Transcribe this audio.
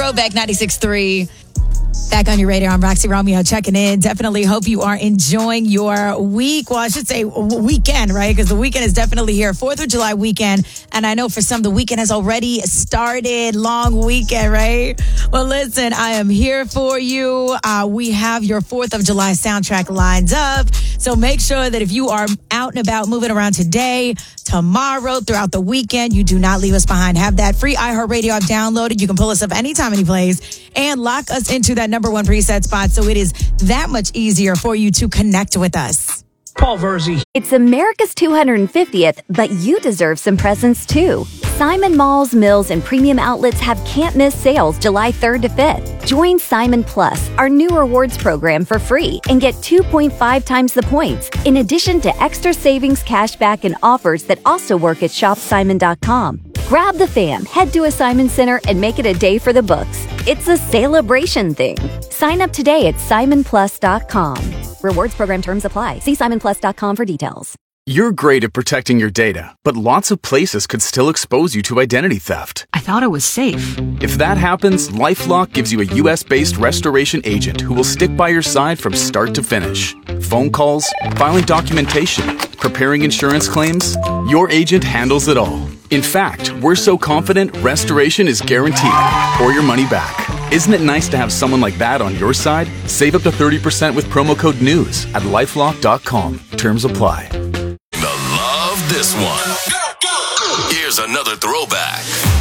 Throwback 96.3. Back on your radio, I'm Roxy Romeo checking in. Definitely hope you are enjoying your week. Well, I should say weekend, right? Because the weekend is definitely here. 4th of July weekend. And I know for some, the weekend has already started. Long weekend, right? Well, listen, I am here for you. We have your 4th of July soundtrack lined up. So make sure that if you are out and about moving around today, tomorrow, throughout the weekend, you do not leave us behind. Have that free iHeartRadio app downloaded. You can pull us up anytime, any place, and lock us into that number one preset spot so it is that much easier for you to connect with us. Paul Verzi. It's America's 250th, but you deserve some presents too. Simon Malls, Mills, and Premium Outlets have can't-miss sales July 3rd to 5th. Join Simon Plus, our new rewards program, for free and get 2.5 times the points, in addition to extra savings, cashback, and offers that also work at shopsimon.com. Grab the fam, head to a Simon Center, and make it a day for the books. It's a celebration thing. Sign up today at simonplus.com. Rewards program terms apply. See simonplus.com for details. You're great at protecting your data, but lots of places could still expose you to identity theft. I thought it was safe. If that happens, LifeLock gives you a U.S.-based restoration agent who will stick by your side from start to finish. Phone calls, filing documentation, preparing insurance claims, your agent handles it all. In fact, we're so confident restoration is guaranteed or your money back. Isn't it nice to have someone like that on your side? Save up to 30% with promo code NEWS at LifeLock.com. Terms apply. Love this one. Here's another throwback.